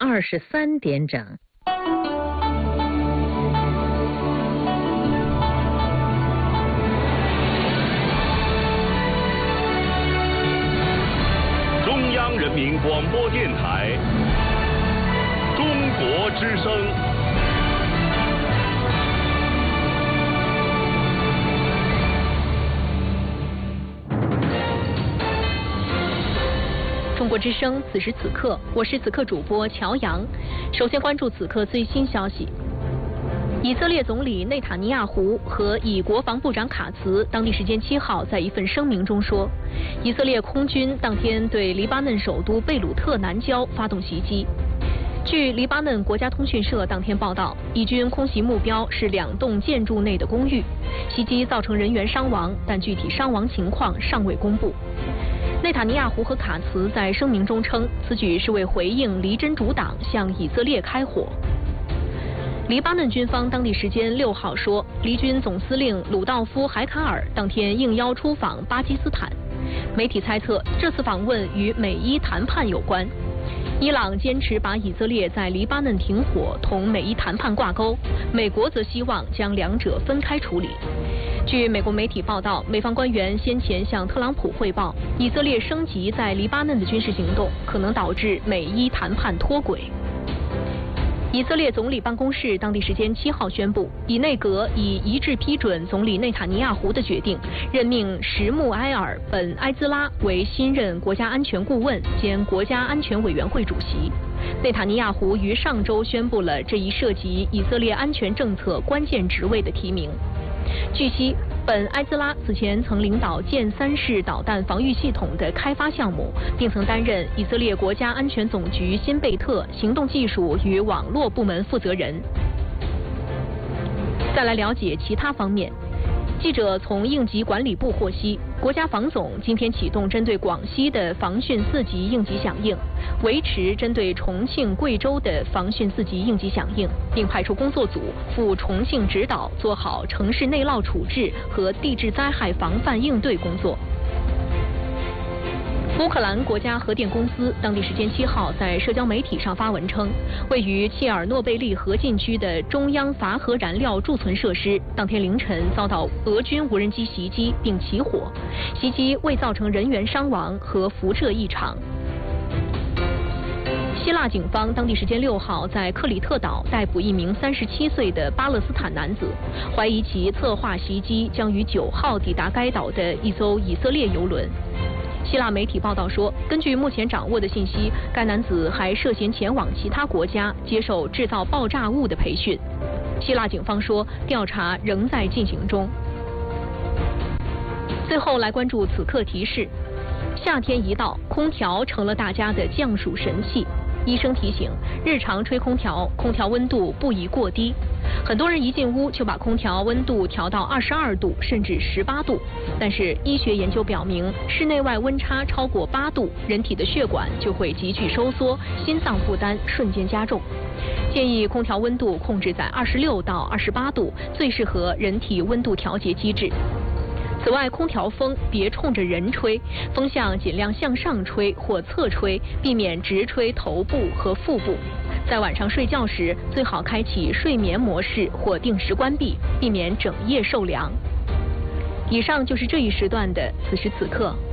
23点整。 中央人民广播电台，中国之声。 中国之声，此时此刻，我是此刻主播乔阳。首先关注此刻最新消息。以色列总理内塔尼亚胡和以国防部长卡茨当地时间7号在一份声明中说，以色列空军当天对黎巴嫩首都贝鲁特南郊发动袭击。据黎巴嫩国家通讯社当天报道，以军空袭目标是2栋建筑内的公寓，袭击造成人员伤亡，但具体伤亡情况尚未公布。内塔尼亚胡和卡茨在声明中称，此举是为回应黎真主党向以色列开火。黎巴嫩军方当地时间6号说，黎军总司令鲁道夫·海卡尔当天应邀出访巴基斯坦。媒体猜测，这次访问与美伊谈判有关。伊朗坚持把以色列在黎巴嫩停火同美伊谈判挂钩，美国则希望将2者分开处理。据美国媒体报道，美方官员先前向特朗普汇报，以色列升级在黎巴嫩的军事行动可能导致美伊谈判脱轨。以色列总理办公室当地时间7号宣布，内阁已一致批准总理内塔尼亚胡的决定，任命什穆埃尔·本·埃兹拉为新任国家安全顾问兼国家安全委员会主席。内塔尼亚胡于上周宣布了这一涉及以色列安全政策关键职位的提名。据悉，本·埃兹拉此前曾领导剑3式导弹防御系统的开发项目，并曾担任以色列国家安全总局辛贝特行动技术与网络部门负责人。再来了解其他方面。记者从应急管理部获悉，国家防总今天启动针对广西的防汛4级应急响应，维持针对重庆、贵州的防汛4级应急响应，并派出工作组赴重庆指导做好城市内涝处置和地质灾害防范应对工作。乌克兰国家核电公司当地时间7号在社交媒体上发文称，位于切尔诺贝利核禁区的中央乏核燃料贮存设施当天凌晨遭到俄军无人机袭击并起火，袭击未造成人员伤亡和辐射异常。希腊警方当地时间6号在克里特岛逮捕一名37岁的巴勒斯坦男子，怀疑其策划袭击将于9号抵达该岛的一艘以色列邮轮。希腊媒体报道说，根据目前掌握的信息，该男子还涉嫌前往其他国家接受制造爆炸物的培训。希腊警方说，调查仍在进行中。最后来关注此刻提示：夏天一到，空调成了大家的降暑神器。医生提醒，日常吹空调，空调温度不宜过低。很多人一进屋就把空调温度调到22度甚至18度，但是医学研究表明，室内外温差超过8度，人体的血管就会急剧收缩，心脏负担瞬间加重。建议空调温度控制在26到28度，最适合人体温度调节机制。此外，空调风别冲着人吹，风向尽量向上吹或侧吹，避免直吹头部和腹部。在晚上睡觉时，最好开启睡眠模式或定时关闭，避免整夜受凉。以上就是这一时段的此时此刻。